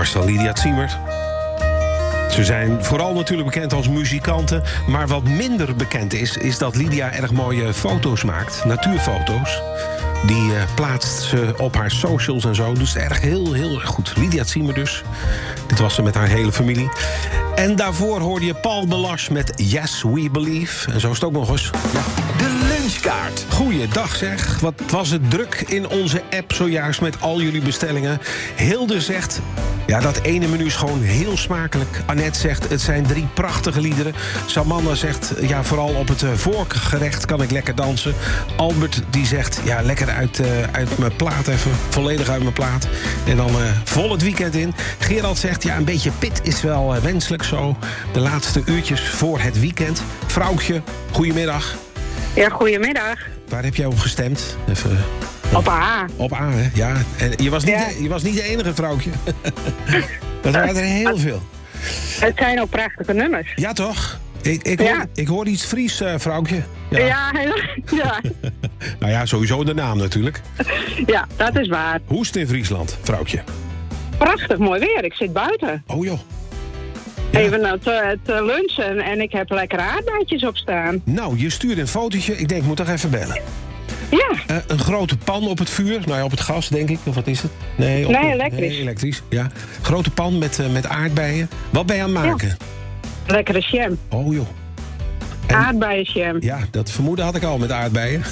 Marcel, Lydia Ziemert. Ze zijn vooral natuurlijk bekend als muzikanten. Maar wat minder bekend is dat Lydia erg mooie foto's maakt. Natuurfoto's. Die plaatst ze op haar socials en zo. Dus erg heel erg goed. Lydia Ziemert dus. Dit was ze met haar hele familie. En daarvoor hoorde je Paul Melas met Yes, We Believe. En zo is het ook nog eens. Ja. De lunchkaart. Goeiedag zeg. Wat was het druk in onze app zojuist met al jullie bestellingen. Hilde zegt... Ja, dat ene menu is gewoon heel smakelijk. Annette zegt, het zijn 3 prachtige liederen. Samantha zegt, ja, vooral op het voorgerecht kan ik lekker dansen. Albert, die zegt, ja, lekker uit mijn plaat even. Volledig uit mijn plaat. En dan vol het weekend in. Gerald zegt, ja, een beetje pit is wel wenselijk zo. De laatste uurtjes voor het weekend. Vrouwtje, goedemiddag. Ja, goedemiddag. Waar heb jij op gestemd? Even... Op A. Op A, hè? Ja. En je was niet de enige vrouwtje. Dat waren er heel veel. Het zijn ook prachtige nummers. Ja, toch? Ik hoor iets Fries, vrouwtje. Ja. Ja. Nou ja, sowieso de naam natuurlijk. Ja, dat is waar. Hoe is het in Friesland, vrouwtje? Prachtig mooi weer. Ik zit buiten. Oh joh. Ja. Even het lunchen en ik heb lekkere aardbeidjes op staan. Nou, je stuurt een fotootje. Ik denk, ik moet toch even bellen. Ja. Een grote pan op het vuur. Nou ja, op het gas, denk ik. Of wat is het? Nee, elektrisch. Nee, elektrisch, ja. Grote pan met aardbeien. Wat ben je aan het maken? Ja. Lekkere jam. Oh joh. Aardbeienjam. Ja, dat vermoeden had ik al met aardbeien.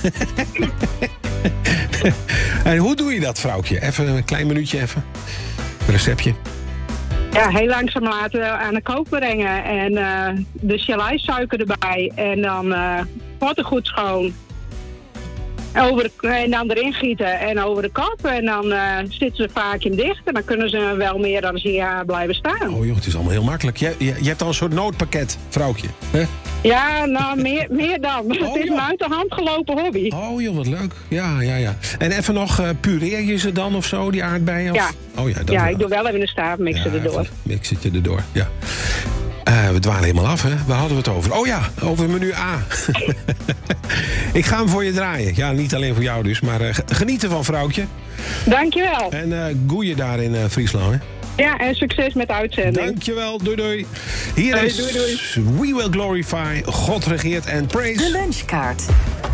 En hoe doe je dat, vrouwtje? Even een klein minuutje even. Een receptje. Ja, heel langzaam laten aan de kook brengen. En de chalijsuiker erbij. En dan potten goed schoon. En dan erin gieten en over de kop. En dan zitten ze vaak in dicht. En dan kunnen ze wel meer dan een jaar blijven staan. Oh joh, het is allemaal heel makkelijk. Je hebt al een soort noodpakket, vrouwtje. Hè? Ja, nou, meer dan. Oh, het is een uit de hand gelopen hobby. Oh joh, wat leuk. Ja. En even nog, pureer je ze dan of zo, die aardbeien? Of? Ja. Oh, ja, Ja, ik doe wel even een staafmixer erdoor. Mixertje erdoor, ja. We dwalen helemaal af, hè? Waar hadden we het over? Oh ja, over menu A. Ik ga hem voor je draaien. Ja, niet alleen voor jou dus, maar geniet ervan, vrouwtje. Dankjewel. En goeie daar in Friesland, hè? Ja, en succes met de uitzending. Dankjewel, doei. Hier is doei. We Will Glorify, God regeert en praise. De lunchkaart.